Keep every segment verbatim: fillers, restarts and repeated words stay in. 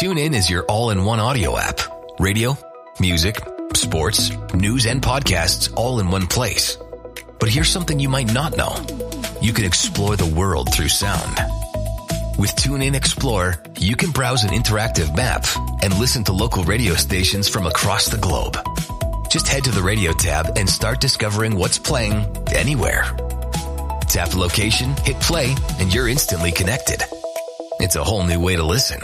TuneIn is your all-in-one audio app. Radio, music, sports, news, and podcasts all in one place. But here's something you might not know. You can explore the world through sound. With TuneIn Explore, you can browse an interactive map and listen to local radio stations from across the globe. Just head to the radio tab and start discovering what's playing anywhere. Tap the location, hit play, and you're instantly connected. It's a whole new way to listen.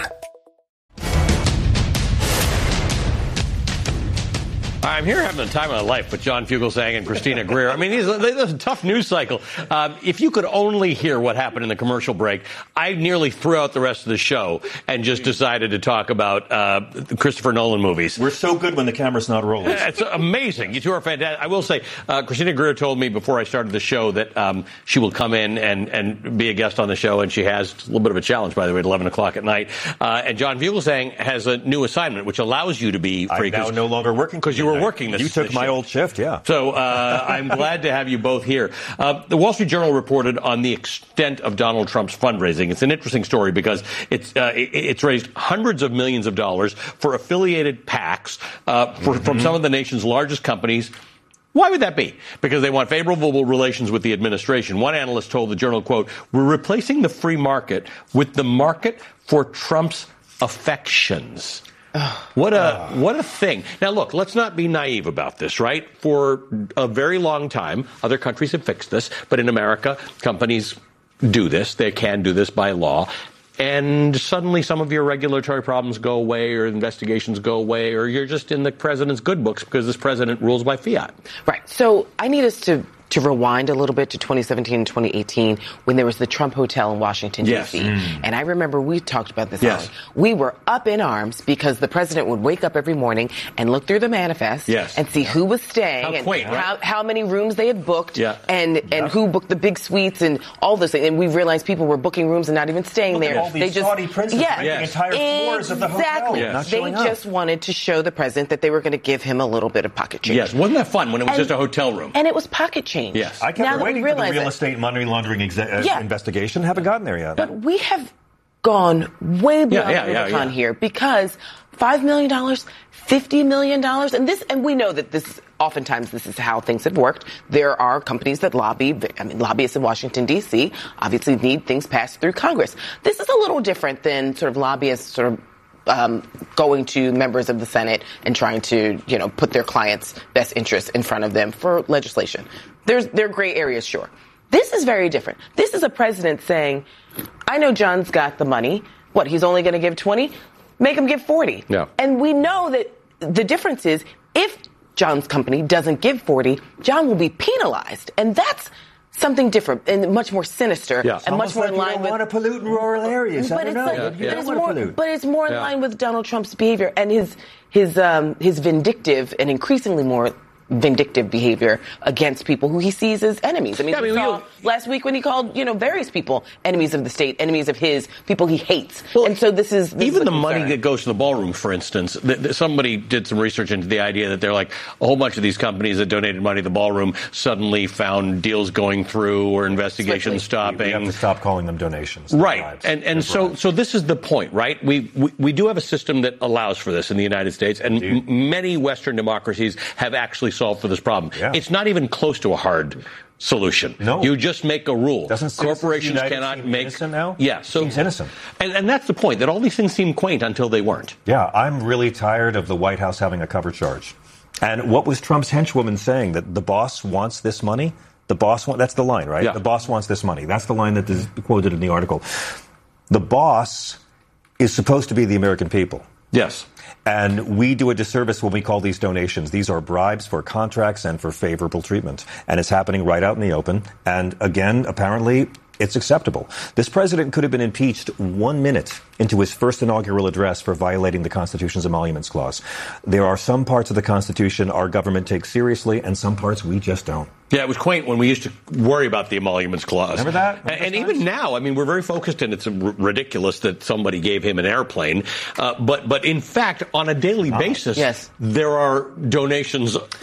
I'm here having the time of my life with John Fugelsang and Christina Greer. I mean, this is a tough news cycle. Um, if you could only hear what happened in the commercial break, I nearly threw out the rest of the show and just decided to talk about uh, the Christopher Nolan movies. We're so good when the camera's not rolling. It's amazing. You two are fantastic. I will say, uh, Christina Greer told me before I started the show that um, she will come in and, and be a guest on the show, and she has a little bit of a challenge, by the way, at eleven o'clock at night. Uh, and John Fugelsang has a new assignment, which allows you to be free. I'm now no longer working. Because you were working this You took this my shift. old shift, yeah. So uh, I'm glad to have you both here. Uh, the Wall Street Journal reported on the extent of Donald Trump's fundraising. It's an interesting story because it's uh, it, it's raised hundreds of millions of dollars for affiliated PACs uh, for, mm-hmm. from some of the nation's largest companies. Why would that be? Because they want favorable relations with the administration. One analyst told the Journal, quote, "We're replacing the free market with the market for Trump's affections." What a what a thing. Now, look, let's not be naive about this, right? For a very long time, other countries have fixed this, but in America, companies do this. They can do this by law. And suddenly some of your regulatory problems go away or investigations go away, or you're just in the president's good books because this president rules by fiat. Right. So I need us to to rewind a little bit to twenty seventeen and twenty eighteen when there was the Trump Hotel in Washington, yes. D C Mm. And I remember we talked about this. Yes. We were up in arms because the president would wake up every morning and look through the manifest yes. and see who was staying how and quaint, right? how, how many rooms they had booked yeah. and, and yeah. who booked the big suites and all this. And we realized people were booking rooms and not even staying Look there. at all these they just, Saudi princes yeah, renting yes. entire floors of the hotel. Exactly. Yes. Not They showing up. just wanted to show the president that they were going to give him a little bit of pocket change. Yes. Wasn't that fun when it was And- just a hotel room? And it was pocket change. Yes. I kept Now that we waiting for the realize real it. estate money laundering exa- uh, Yeah. investigation. Haven't gotten there yet. But we have gone way beyond yeah, the yeah, Rubicon yeah. here because five million dollars, fifty million dollars, and this, and we know that this, oftentimes this is how things have worked. There are companies that lobby, I mean, lobbyists in Washington, D C obviously need things passed through Congress. This is a little different than sort of lobbyists sort of Um, going to members of the Senate and trying to, you know, put their clients' best interests in front of them for legislation. There's, there are gray areas, sure. This is very different. This is a president saying, I know John's got the money. What, he's only going to give twenty? Make him give forty. Yeah. And we know that the difference is if John's company doesn't give forty, John will be penalized. And that's something different and much more sinister Yeah. and much Almost more like in you line don't with. want to pollute in rural areas. I But don't it's know. like, Yeah, You yeah. but don't it's want more, to pollute. but it's more in Yeah. line with Donald Trump's behavior and his his um, his vindictive and increasingly more vindictive behavior against people who he sees as enemies. I mean, Yeah, I we mean, saw we- last week when he called, you know, various people enemies of the state, enemies of his, people he hates. And so this is this Even is the a money concern. that goes to the ballroom, for instance, th- th- somebody did some research into the idea that they're like a whole bunch of these companies that donated money to the ballroom suddenly found deals going through or investigations stopping. We have to stop calling them donations. Right. Bribes. And and They're so bribes. so this is the point, right? We, we we do have a system that allows for this in the United States, and m- many Western democracies have actually solved for this problem. Yeah. It's not even close to a hard solution. No. You just make a rule. Doesn't Citizens corporations United cannot seem make innocent now? Yeah, so Seems innocent. And and that's the point, that all these things seem quaint until they weren't. Yeah, I'm really tired of the White House having a cover charge. And what was Trump's henchwoman saying? That the boss wants this money? The boss wants, that's the line, right? Yeah. The boss wants this money. That's the line that is quoted in the article. The boss is supposed to be the American people. Yes. And we do a disservice when we call these donations. These are bribes for contracts and for favorable treatment. And it's happening right out in the open. And again, apparently, it's acceptable. This president could have been impeached one minute into his first inaugural address for violating the Constitution's emoluments clause. There are some parts of the Constitution our government takes seriously, and some parts we just don't. Yeah, it was quaint when we used to worry about the emoluments clause. Remember that? Remember and and those even times? now, I mean, we're very focused, and it's r- ridiculous that somebody gave him an airplane. Uh, but but in fact, on a daily basis, Yes. there are donations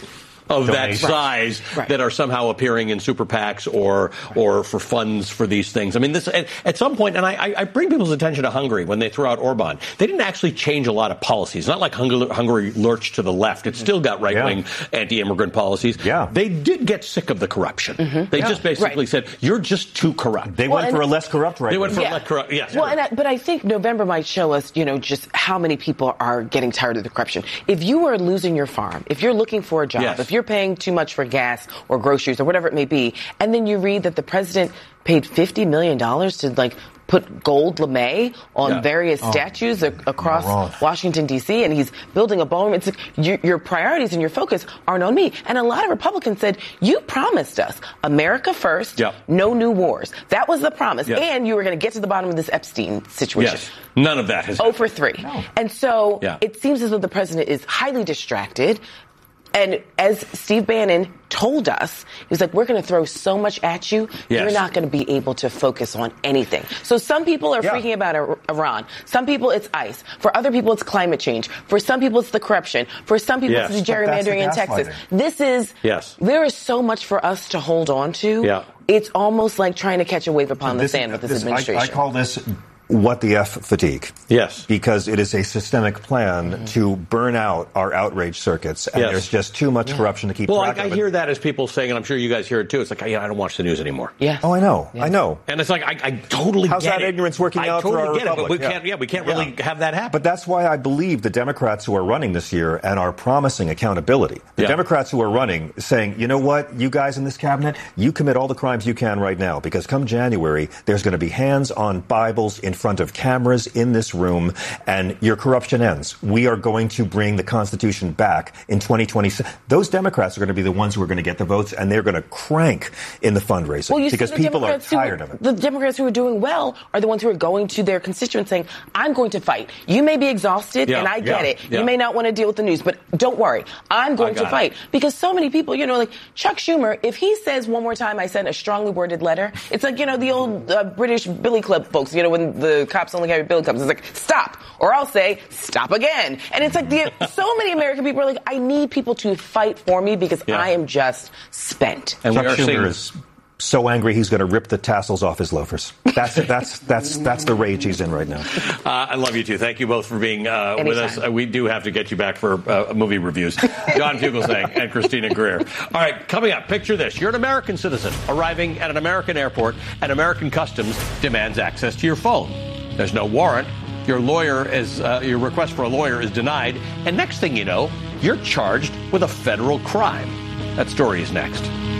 of Donate. that size Right. that are somehow appearing in super PACs or or for funds for these things. I mean, this at, at some point, and I, I bring people's attention to Hungary when they threw out Orban. They didn't actually change a lot of policies. Not like Hungary, Hungary lurched to the left. It still got right-wing yeah. anti-immigrant policies. Yeah. They did get sick of the corruption. Mm-hmm. They yeah. just basically right. said, you're just too corrupt. They well, went for a less corrupt right They went for yeah. a less corrupt, yes. Well, and I, but I think November might show us, you know, just how many people are getting tired of the corruption. If you are losing your farm, if you're looking for a job, yes. if you're paying too much for gas or groceries or whatever it may be, and then you read that the president paid fifty million dollars to, like, put gold lame on yeah. various oh. statues a- across wrong. Washington, D C, and he's building a ballroom. It's like your, your priorities and your focus aren't on me. And a lot of Republicans said, you promised us America first, Yep. no new wars. That was the promise. Yes. And you were going to get to the bottom of this Epstein situation. Yes. None of that has Oh for three. No. And so Yeah. it seems as though the president is highly distracted. And as Steve Bannon told us, he was like, we're going to throw so much at you, Yes. you're not going to be able to focus on anything. So some people are Yeah. freaking about Ir- Iran. Some people it's ICE. For other people, it's climate change. For some people, it's the corruption. For some people, Yes. it's the But that's the gerrymandering in Texas. gaslighting. This is, Yes. there is so much for us to hold on to. Yeah. It's almost like trying to catch a wave upon the This- sand with this, this- administration. I, I call this what the F fatigue. Yes. Because it is a systemic plan mm-hmm. to burn out our outrage circuits. And Yes. there's just too much yeah. corruption to keep Well, track I, I of. hear that as people saying, and I'm sure you guys hear it too. It's like, yeah, I don't watch the news anymore. Yes. Oh, I know. Yeah. I know. And it's like, I, I totally How's get that it. ignorance working I out totally for our get it, but republic? we Yeah. can't, yeah, we can't Yeah. really have that happen. But that's why I believe the Democrats who are running this year and are promising accountability. The Yeah. Democrats who are running saying, you know what, you guys in this cabinet, you commit all the crimes you can right now, because come January, there's going to be hands on Bibles in front of cameras in this room, and your corruption ends. We are going to bring the Constitution back in twenty twenty. Those Democrats are going to be the ones who are going to get the votes, and they're going to crank in the fundraising Well, you because see the people are Democrats who tired are, of it. The Democrats who are doing well are the ones who are going to their constituents saying, I'm going to fight. You may be exhausted, Yeah, and I get yeah, it. yeah. You may not want to deal with the news, but don't worry. I'm going I to got fight. it. Because so many people, you know, like Chuck Schumer, if he says one more time, I sent a strongly worded letter, it's like, you know, the old uh, British Billy Club folks, you know, when the cops only carry Billy Clubs, it's like, stop. Or I'll say, stop again. And it's like the, so many American people are like, I need people to fight for me because Yeah. I am just spent. And Chuck we are Schumer seeing is so angry he's going to rip the tassels off his loafers. That's that's that's that's the rage he's in right now. Uh, I love you two. Thank you both for being uh, with us. Anytime. Uh, we do have to get you back for uh, movie reviews. John Fugelsang and Christina Greer. All right, coming up, picture this. You're an American citizen arriving at an American airport, and American Customs demands access to your phone. There's no warrant. Your lawyer is uh, your request for a lawyer is denied, and next thing you know, you're charged with a federal crime. That story is next.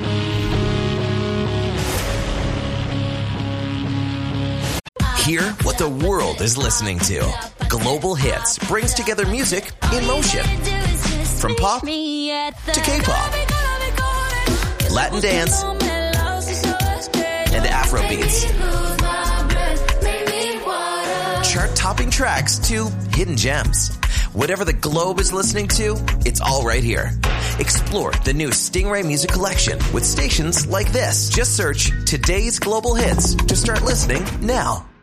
Hear what the world is listening to. Global Hits brings together music in motion. From pop to K-pop, Latin dance, and Afrobeats. Chart-topping tracks to hidden gems. Whatever the globe is listening to, it's all right here. Explore the new Stingray Music Collection with stations like this. Just search Today's Global Hits to start listening now.